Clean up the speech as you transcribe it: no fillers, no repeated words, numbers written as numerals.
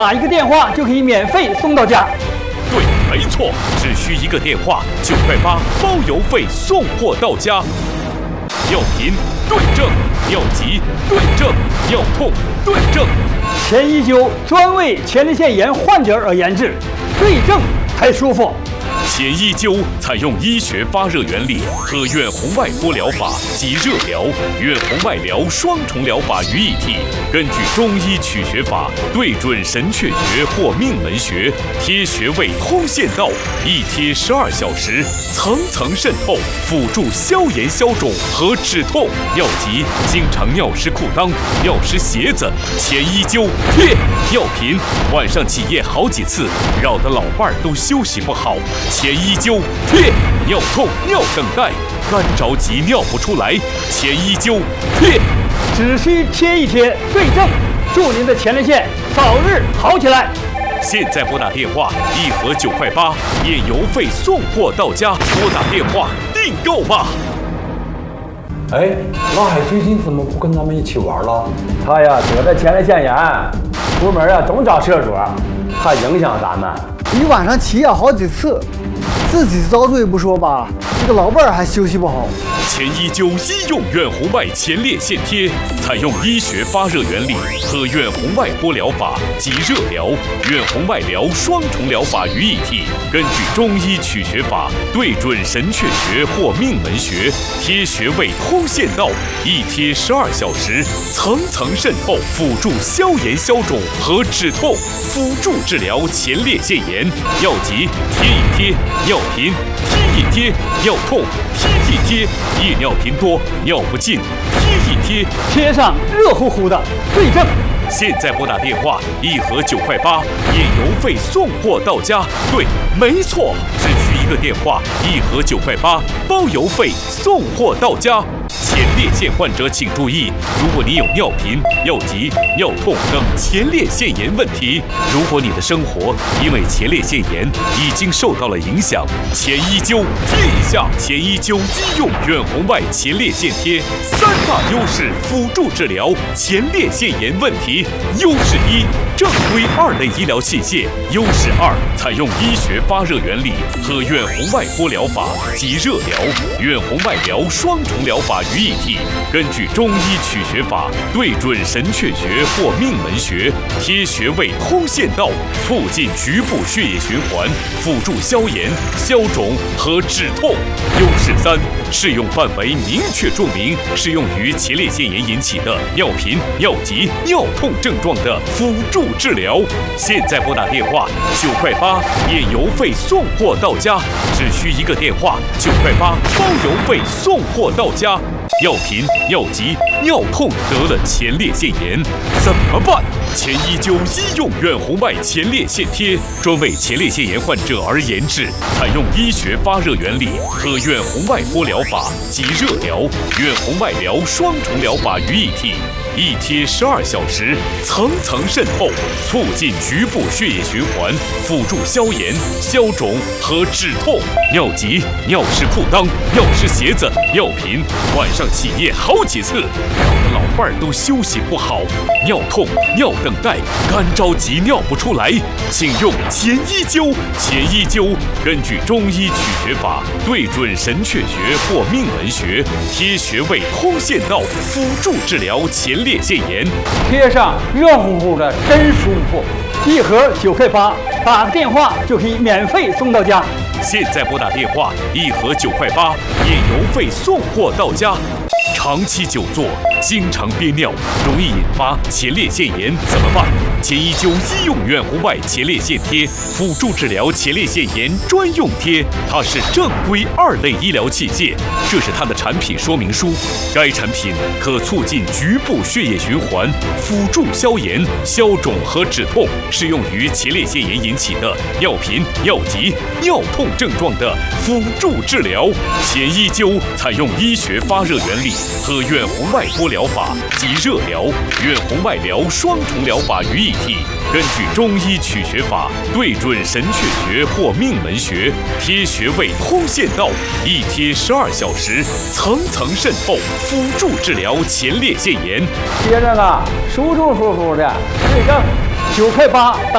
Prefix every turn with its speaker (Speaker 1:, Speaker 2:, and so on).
Speaker 1: 打一个电话就可以免费送到家。
Speaker 2: 对，没错，只需一个电话，9块8，包邮费送货到家。尿频对症，尿急对症，尿痛对症。
Speaker 1: 前一灸专为前列腺炎患者而研制，对症才舒服。
Speaker 2: 前一灸采用医学发热原理和远红外波疗法及热疗、远红外疗双重疗法于一体，根据中医取穴法对准神阙穴或命门穴，贴穴位通线道，一贴12小时，层层渗透，辅助消炎消肿和止痛。尿急经常尿湿裤裆、尿湿鞋子，前一灸贴。尿频晚上起夜好几次，扰得老伴儿都休息不好，前一灸贴。尿痛、尿等待，干着急尿不出来，前一灸贴。
Speaker 1: 只需贴一贴，对症，祝您的前列腺早日好起来。
Speaker 2: 现在拨打电话，1盒9块8，免邮费送货到家。拨打电话订购吧。
Speaker 3: 哎，老海最近怎么不跟咱们一起玩了？
Speaker 4: 他呀得了前列腺炎，出门啊总找厕所，怕影响咱们。
Speaker 5: 一晚上起夜好几次，自己遭罪不说吧，这个老伴儿还休息不好。
Speaker 2: 前一灸医用远红外前列腺贴，采用医学发热原理和远红外波疗法及热疗、远红外疗双重疗法于一体，根据中医取穴法对准神阙穴或命门穴，贴穴位通线道，一贴12小时，层层渗透，辅助消炎消肿和止痛，辅助治疗前列腺炎。尿急贴一贴，尿频贴一贴，尿痛贴一贴，夜尿频多、尿不尽，贴一贴，
Speaker 1: 贴上热乎乎的对症。
Speaker 2: 现在拨打电话，1盒9块8，免邮费送货到家。对，没错，只需一个电话，1盒9块8，包邮费送货到家。前列腺患者请注意，如果你有尿频、尿急、尿痛等前列腺炎问题，如果你的生活因为前列腺炎已经受到了影响，前一灸贴一下。前一灸医用远红外前列腺贴，3大优势辅助治疗前列腺炎问题。优势1，正规2类医疗器械；优势2，采用医学发热原理和远红外波疗法及热疗、远红外疗双重疗法于一体，根据中医取穴法对准神阙穴或命门穴，贴穴位通线道，促进局部血液循环，辅助消炎、消肿和止痛。优势3，适用范围明确注明适用于前列腺炎引起的尿频、尿急、尿痛症状的辅助治疗。现在拨打电话9块8，免邮费送货到家，只需一个电话，9块8，包邮费送货到家。尿频、尿急、尿痛得了前列腺炎怎么办？前一灸医用远红外前列腺贴，专为前列腺炎患者而研制，采用医学发热原理和远红外波疗法及热疗、远红外疗双重疗法于一体，一贴12小时，层层渗透，促进局部血液循环，辅助消炎、消肿和止痛。尿急、尿湿裤裆、尿湿鞋子、尿频，晚上起夜好几次，扰得老伴儿都休息不好。尿痛、尿等待，干着急尿不出来，请用前一灸。前一灸根据中医取穴法对准神阙穴或命门穴，贴穴位通线道，辅助治疗前列腺炎。
Speaker 1: 贴上热乎乎的，真舒服。1盒9块8，打个电话就可以免费送到家。
Speaker 2: 现在拨打电话，1盒9块8，免邮费送货到家。长期久坐，经常憋尿，容易引发前列腺炎，怎么办？前一灸医用远红外前列腺贴，辅助治疗前列腺炎专用贴，它是正规2类医疗器械，这是它的产品说明书。该产品可促进局部血液循环，辅助消炎、消肿和止痛，适用于前列腺炎引起的尿频、尿急、尿痛症状的辅助治疗。前一灸采用医学发热原理和远红外波疗法及热疗、远红外疗双重疗法于一体，根据中医取穴法对准神阙穴或命门穴，贴穴位通线道，一贴12小时，层层渗透，辅助治疗前列腺炎。
Speaker 4: 贴着呢，舒舒服服的，对症。
Speaker 1: 9块8。